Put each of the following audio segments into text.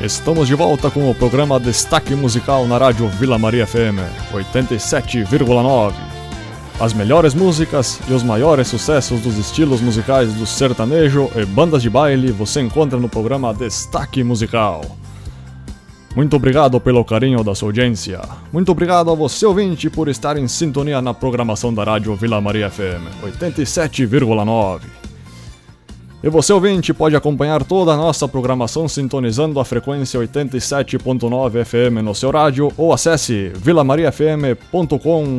Estamos de volta com o programa Destaque Musical na Rádio Vila Maria FM 87,9. As melhores músicas e os maiores sucessos dos estilos musicais do sertanejo e bandas de baile você encontra no programa Destaque Musical. Muito obrigado pelo carinho da sua audiência. Muito obrigado a você, ouvinte, por estar em sintonia na programação da Rádio Vila Maria FM 87,9. E você, ouvinte, pode acompanhar toda a nossa programação sintonizando a frequência 87.9 FM no seu rádio ou acesse vilamariafm.com.br.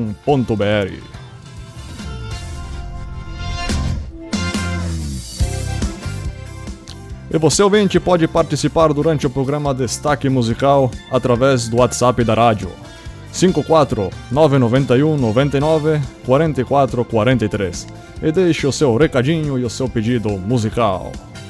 E você, ouvinte, pode participar durante o programa Destaque Musical através do WhatsApp da rádio 54 991 99 44 43 e deixe o seu recadinho e o seu pedido musical.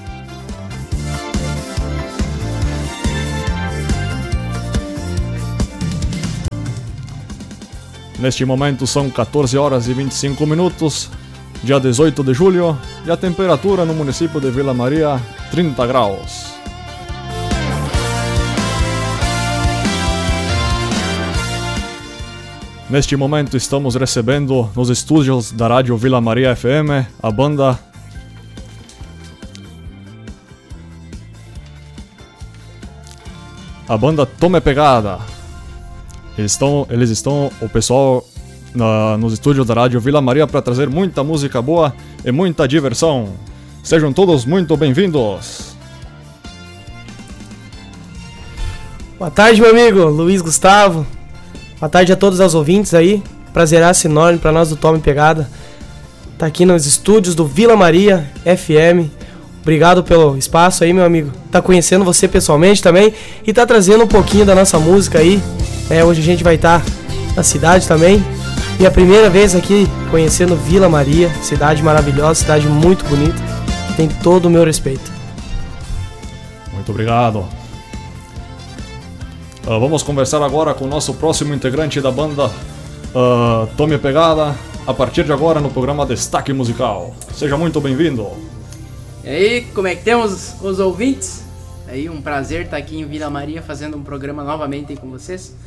Neste momento são 14 horas e 25 minutos, dia 18 de julho, e a temperatura no município de Vila Maria, 30 graus. Neste momento estamos recebendo nos estúdios da Rádio Vila Maria FM a banda Tome Pegada. Eles estão o pessoal nos estúdios da Rádio Vila Maria para trazer muita música boa e muita diversão. Sejam todos muito bem-vindos. Boa tarde, meu amigo Luiz Gustavo. Boa tarde a todos os ouvintes aí. Prazeraço enorme para nós do Tome Pegada. Tá aqui nos estúdios do Vila Maria FM. Obrigado pelo espaço aí, meu amigo. Tá conhecendo você pessoalmente também e tá trazendo um pouquinho da nossa música aí. Hoje a gente vai estar na cidade também. Minha primeira vez aqui conhecendo Vila Maria. Cidade maravilhosa, cidade muito bonita. Tem todo o meu respeito. Muito obrigado. Vamos conversar agora com o nosso próximo integrante da banda Tome Pegada, a partir de agora no programa Destaque Musical. Seja muito bem-vindo. E aí, como é que temos os ouvintes? Aí, um prazer estar aqui em Vila Maria fazendo um programa novamente aí com vocês.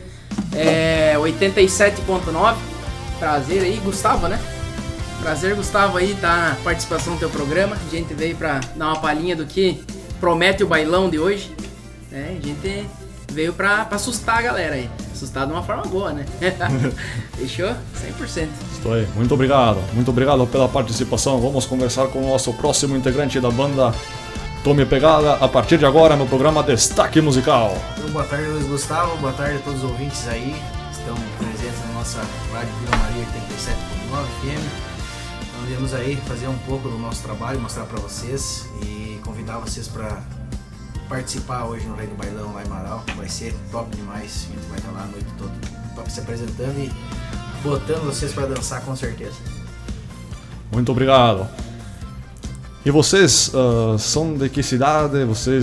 87.9, prazer aí, Gustavo, né? Prazer, Gustavo, aí tá na participação do teu programa. A gente veio pra dar uma palhinha do que promete o bailão de hoje. A gente veio pra assustar a galera aí. Assustar de uma forma boa, né? Fechou? 100%. Estou aí. Muito obrigado pela participação. Vamos conversar com o nosso próximo integrante da banda Tome Pegada, a partir de agora no programa Destaque Musical. Boa tarde, Luiz Gustavo. Boa tarde a todos os ouvintes aí que estão presentes na nossa Rádio Vila Maria 87.9 FM. Então viemos aí fazer um pouco do nosso trabalho, mostrar pra vocês e convidar vocês pra participar hoje no Rei do Bailão lá em Marau. Vai ser top demais, a gente vai estar lá a noite toda top se apresentando e botando vocês para dançar com certeza. Muito obrigado. E vocês são de que cidade?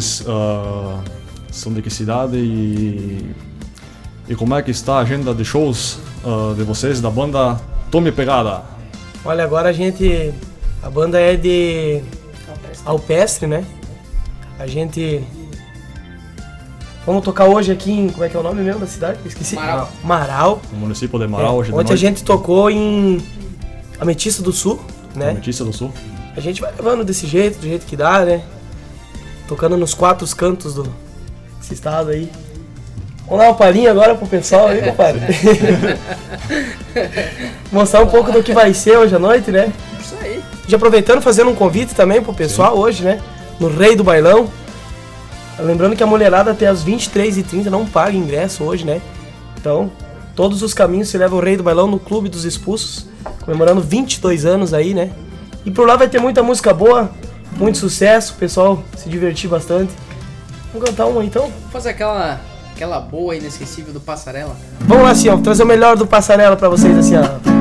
E como é que está a agenda de shows de vocês, da banda Tome Pegada? Olha, agora a banda é de Alpestre, né? Vamos tocar hoje aqui em... Como é que é o nome mesmo da cidade? Esqueci. Marau. No município de Marau. Ontem a gente tocou em Ametista do Sul, né? Ametista do Sul. A gente vai levando desse jeito, do jeito que dá, né? Tocando nos 4 cantos desse estado aí. Vamos dar uma palhinha agora pro pessoal aí, compadre. Mostrar um pouco do que vai ser hoje à noite, né? Isso aí. Já aproveitando, fazendo um convite também pro pessoal. Sim. Hoje, né? No Rei do Bailão. Lembrando que a mulherada até as 23h30 não paga ingresso hoje, né? Então, todos os caminhos se levam ao Rei do Bailão no Clube dos Expulsos, comemorando 22 anos aí, né? E por lá vai ter muita música boa, muito sucesso, o pessoal se divertir bastante. Vamos cantar uma então? Vamos fazer aquela boa inesquecível do Passarela. Vamos lá assim, ó, trazer o melhor do Passarela pra vocês assim, ó.